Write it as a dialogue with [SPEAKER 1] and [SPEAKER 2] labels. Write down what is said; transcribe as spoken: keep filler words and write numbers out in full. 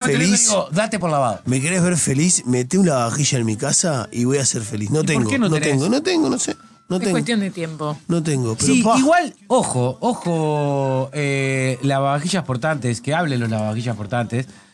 [SPEAKER 1] feliz?
[SPEAKER 2] Digo, date por lavado.
[SPEAKER 1] ¿Me querés ver feliz? Mete una lavavajilla en mi casa y voy a ser feliz. No
[SPEAKER 2] ¿Y
[SPEAKER 1] tengo,
[SPEAKER 2] por qué no
[SPEAKER 1] no
[SPEAKER 2] tenés?
[SPEAKER 1] tengo, no tengo, no sé. No
[SPEAKER 3] Es
[SPEAKER 1] tengo.
[SPEAKER 3] cuestión de tiempo.
[SPEAKER 1] No tengo, pero
[SPEAKER 2] Sí,
[SPEAKER 1] pa.
[SPEAKER 2] igual, ojo, ojo, eh, lavavajillas portantes, que hablen los lavavajillas portantes.